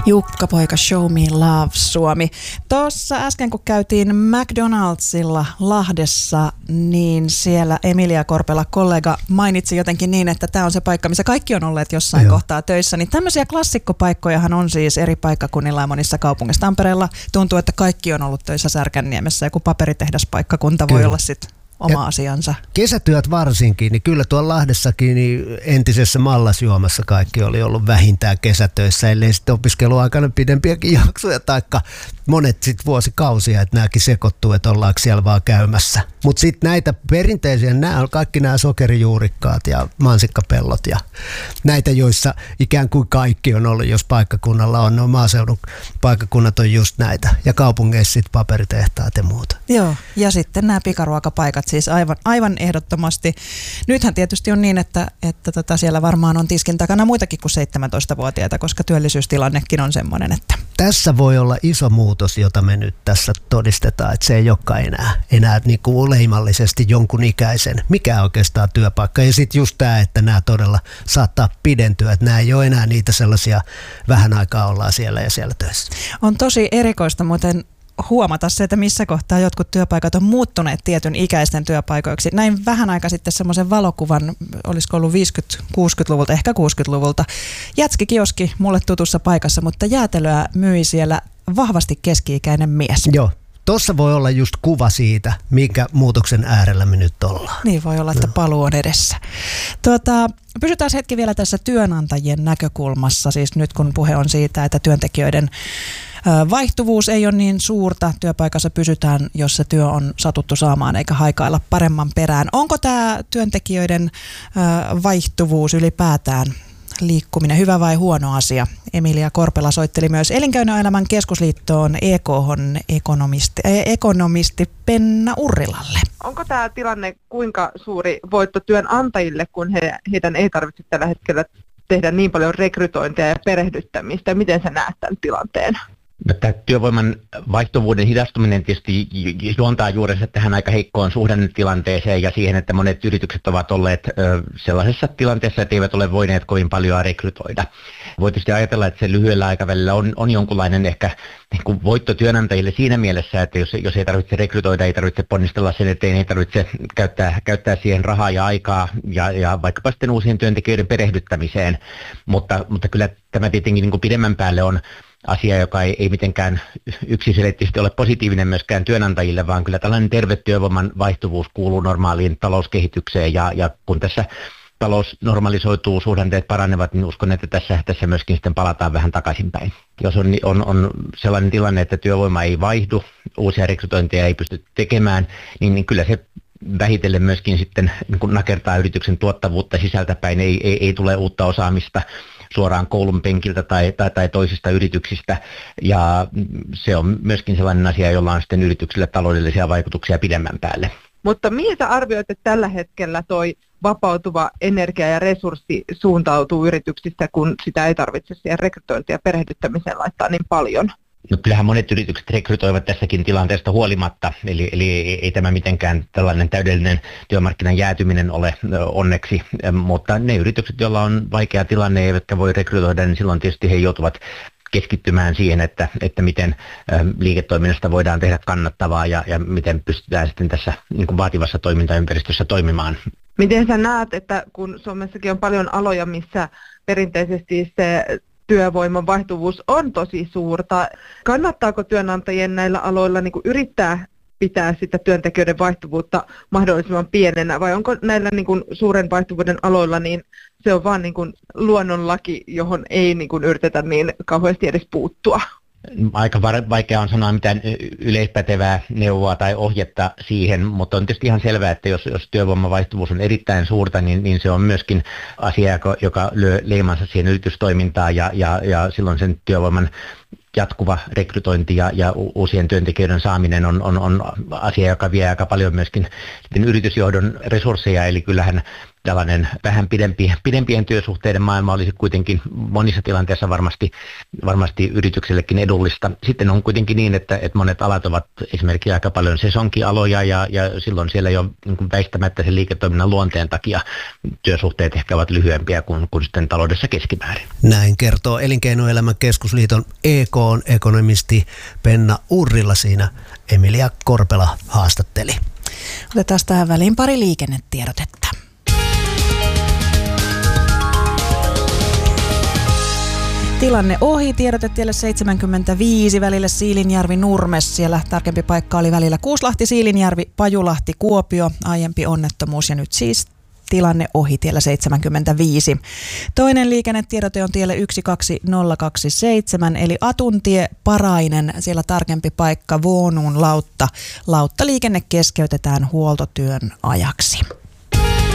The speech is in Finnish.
Jukka-poika, Show Me Love Suomi. Tuossa äsken kun käytiin McDonaldsilla Lahdessa, niin siellä Emilia Korpela, kollega, mainitsi jotenkin niin, että tämä on se paikka, missä kaikki on olleet jossain kohtaa töissä. Niin tämmöisiä klassikkopaikkojahan on siis eri paikkakunnilla ja monissa kaupungissa. Tampereella tuntuu, että kaikki on ollut töissä Särkänniemessä. Joku paperitehdas-paikkakunta voi olla sitten oma asiansa. Kesätyöt varsinkin, niin kyllä tuolla Lahdessakin niin entisessä Mallasjuomassa kaikki oli ollut vähintään kesätöissä, ellei sitten opiskeluaikana pidempiäkin jaksoja, taikka monet sitten vuosikausia, että nämäkin sekoittuu, että ollaanko siellä vaan käymässä. Mutta sitten näitä perinteisiä, kaikki nämä sokerijuurikkaat ja mansikkapellot ja näitä, joissa ikään kuin kaikki on ollut, jos paikkakunnalla on, no maaseudun paikkakunnat on just näitä, ja kaupungeissa sitten paperitehtaat ja muuta. Joo, ja sitten nämä pikaruokapaikat siis aivan ehdottomasti. Nythän tietysti on niin, että siellä varmaan on tiskin takana muitakin kuin 17-vuotiaita, koska työllisyystilannekin on semmoinen, että... Tässä voi olla iso muutos, jota me nyt tässä todistetaan, että se ei olekaan enää niin kuin leimallisesti jonkun ikäisen, mikä oikeastaan työpaikka. Ja sitten just tämä, että nämä todella saattaa pidentyä, että nämä ei ole enää niitä sellaisia, vähän aikaa ollaan siellä ja siellä töissä. On tosi erikoista muuten huomata se, että missä kohtaa jotkut työpaikat on muuttuneet tietyn ikäisten työpaikoiksi. Näin vähän aika sitten semmoisen valokuvan, olisiko ollut 50-60-luvulta, ehkä 60-luvulta. Jätskikioski mulle tutussa paikassa, mutta jäätelöä myi siellä vahvasti keski-ikäinen mies. Joo. Tuossa voi olla just kuva siitä, minkä muutoksen äärellä me nyt ollaan. Niin voi olla, että paluu on edessä. Pysytään hetki vielä tässä työnantajien näkökulmassa, siis nyt kun puhe on siitä, että työntekijöiden vaihtuvuus ei ole niin suurta. Työpaikassa pysytään, jos se työ on satuttu saamaan eikä haikailla paremman perään. Onko tämä työntekijöiden vaihtuvuus ylipäätään liikkuminen hyvä vai huono asia? Emilia Korpela soitteli myös Elinkeinoelämän keskusliittoon EK:hon ekonomisti Penna Urrilalle. Onko tämä tilanne kuinka suuri voitto työnantajille, kun heidän ei tarvitse tällä hetkellä tehdä niin paljon rekrytointia ja perehdyttämistä? Miten sä näet tämän tilanteen? No, tämä työvoiman vaihtuvuuden hidastuminen tietysti juontaa juurensa tähän aika heikkoon suhdannetilanteeseen ja siihen, että monet yritykset ovat olleet sellaisessa tilanteessa, että eivät ole voineet kovin paljon rekrytoida. Voi tietysti ajatella, että se lyhyellä aikavälillä on jonkunlainen ehkä niin kuin voitto työnantajille siinä mielessä, että jos ei tarvitse rekrytoida, ei tarvitse ponnistella sen eteen, ei tarvitse käyttää siihen rahaa ja aikaa ja vaikkapa sitten uusien työntekijöiden perehdyttämiseen, mutta kyllä tämä tietenkin niin kuin pidemmän päälle on asia, joka ei mitenkään yksiselitteisesti ole positiivinen myöskään työnantajille, vaan kyllä tällainen terve työvoiman vaihtuvuus kuuluu normaaliin talouskehitykseen ja kun tässä talous normalisoituu, suhdanteet paranevat, niin uskon, että tässä myöskin sitten palataan vähän takaisinpäin. Jos on sellainen tilanne, että työvoima ei vaihdu, uusia rekrytointeja ei pysty tekemään, niin kyllä se vähitellen myöskin sitten niin kun nakertaa yrityksen tuottavuutta sisältäpäin, ei tule uutta osaamista suoraan koulun penkiltä tai toisista yrityksistä, ja se on myöskin sellainen asia, jolla on sitten yrityksille taloudellisia vaikutuksia pidemmän päälle. Mutta mihin sä arvioit, että tällä hetkellä toi vapautuva energia ja resurssi suuntautuu yrityksistä, kun sitä ei tarvitse siihen rekrytointiin ja perehdyttämiseen laittaa niin paljon? No, kyllähän monet yritykset rekrytoivat tässäkin tilanteesta huolimatta, eli ei tämä mitenkään tällainen täydellinen työmarkkinan jäätyminen ole onneksi, mutta ne yritykset, joilla on vaikea tilanne eivätkä voi rekrytoida, niin silloin tietysti he joutuvat keskittymään siihen, että miten liiketoiminnasta voidaan tehdä kannattavaa ja miten pystytään sitten tässä niin kuin vaativassa toimintaympäristössä toimimaan. Miten sä näet, että kun Suomessakin on paljon aloja, missä perinteisesti se työvoiman vaihtuvuus on tosi suurta. Kannattaako työnantajien näillä aloilla niin kuin yrittää pitää sitä työntekijöiden vaihtuvuutta mahdollisimman pienenä, vai onko näillä niin kuin suuren vaihtuvuuden aloilla niin se on vaan niin kuin luonnonlaki, johon ei niin kuin yritetä niin kauheasti edes puuttua? Aika vaikea on sanoa mitään yleispätevää neuvoa tai ohjetta siihen, mutta on tietysti ihan selvää, että jos työvoimavaihtuvuus on erittäin suurta, niin se on myöskin asia, joka lyö leimansa siihen yritystoimintaan ja silloin sen työvoiman jatkuva rekrytointi ja uusien työntekijöiden saaminen on asia, joka vie aika paljon myöskin yritysjohdon resursseja, eli kyllähän tällainen vähän pidempien työsuhteiden maailma olisi kuitenkin monissa tilanteissa varmasti yrityksellekin edullista. Sitten on kuitenkin niin, että monet alat ovat esimerkiksi aika paljon sesonkialoja ja silloin siellä jo niin kuin väistämättä sen liiketoiminnan luonteen takia työsuhteet ehkä ovat lyhyempiä kuin sitten taloudessa keskimäärin. Näin kertoo Elinkeinoelämän keskusliiton EK:n ekonomisti Penna Urrila, siinä Emilia Korpela haastatteli. Otetaan tähän väliin pari liikennetiedotetta. Tilanne ohi, tiedote tielle 75 välillä Siilinjärvi-Nurmes. Siellä tarkempi paikka oli välillä Kuuslahti-Siilinjärvi, Pajulahti-Kuopio, aiempi onnettomuus ja nyt siis tilanne ohi tiellä 75. Toinen liikennetiedote on tielle 12027 eli Atuntie Parainen, siellä tarkempi paikka Vuonuun Lautta. Lauttaliikenne keskeytetään huoltotyön ajaksi.